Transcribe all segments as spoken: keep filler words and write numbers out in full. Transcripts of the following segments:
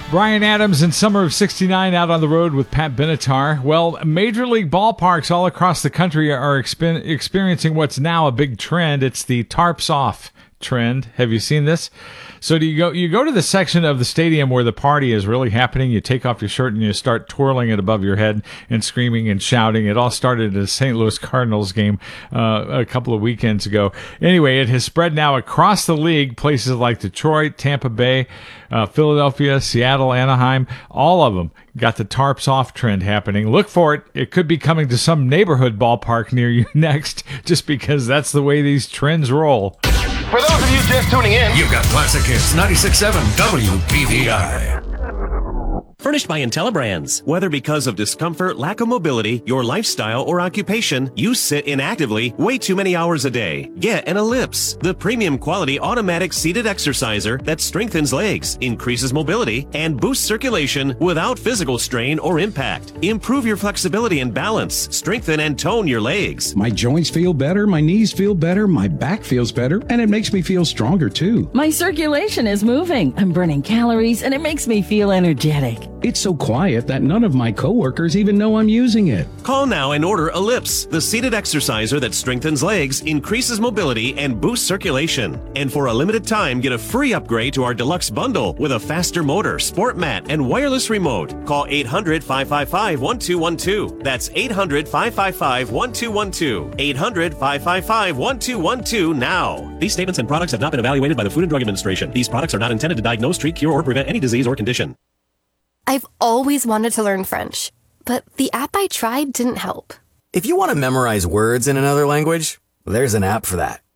Bryan Adams in Summer of sixty-nine out on the road with Pat Benatar. Well, Major League ballparks all across the country are exper- experiencing what's now a big trend. It's the tarps off trend. Have you seen this? So do you go you go to the section of the stadium where the party is really happening, you take off your shirt and you start twirling it above your head and screaming and shouting. It all started at a Saint Louis Cardinals game uh, a couple of weekends ago. Anyway, it has spread now across the league, places like Detroit, Tampa Bay, uh, Philadelphia, Seattle, Anaheim, all of them got the tarps off trend happening. Look for it. It could be coming to some neighborhood ballpark near you next, just because that's the way these trends roll. For those of you just tuning in, you've got Classic Hits ninety-six point seven W B V I. Furnished by IntelliBrands. Whether because of discomfort, lack of mobility, your lifestyle, or occupation, you sit inactively way too many hours a day. Get an Ellipse, the premium quality automatic seated exerciser that strengthens legs, increases mobility, and boosts circulation without physical strain or impact. Improve your flexibility and balance, strengthen and tone your legs. My joints feel better, my knees feel better, my back feels better, and it makes me feel stronger too. My circulation is moving. I'm burning calories, and it makes me feel energetic. It's so quiet that none of my coworkers even know I'm using it. Call now and order Ellipse, the seated exerciser that strengthens legs, increases mobility, and boosts circulation. And for a limited time, get a free upgrade to our deluxe bundle with a faster motor, sport mat, and wireless remote. Call eight hundred, five five five, one two one two. That's eight hundred, five five five, one two one two. eight hundred, five five five, one two one two now. These statements and products have not been evaluated by the Food and Drug Administration. These products are not intended to diagnose, treat, cure, or prevent any disease or condition. I've always wanted to learn French, but the app I tried didn't help. If you want to memorize words in another language, there's an app for that.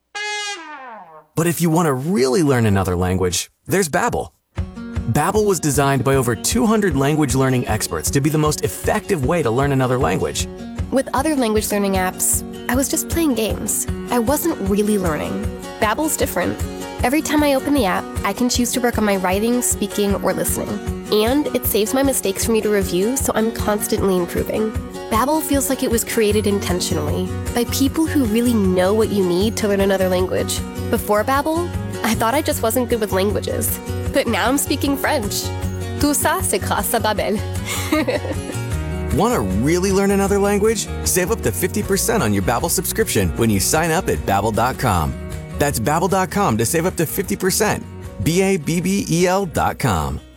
But if you want to really learn another language, there's Babbel. Babbel was designed by over two hundred language learning experts to be the most effective way to learn another language. With other language learning apps, I was just playing games. I wasn't really learning. Babbel's different. Every time I open the app, I can choose to work on my writing, speaking, or listening. And it saves my mistakes for me to review, so I'm constantly improving. Babbel feels like it was created intentionally by people who really know what you need to learn another language. Before Babbel, I thought I just wasn't good with languages. But now I'm speaking French. Tout ça, c'est grâce à Babbel. Want to really learn another language? Save up to fifty percent on your Babbel subscription when you sign up at Babbel dot com. That's Babbel dot com to save up to fifty percent. B A B B E L dot com.